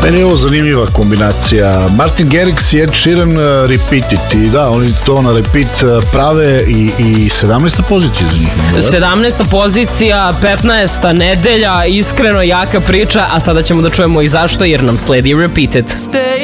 Meni je ovo zanimljiva kombinacija. Martin Garrix i Ed Sheeran, Repeat It. I da, oni to na repeat prave i 17. pozicija za njih. 17. pozicija, 15. nedelja, iskreno jaka priča, a sada ćemo da čujemo i zašto, jer nam sledi Repeat It.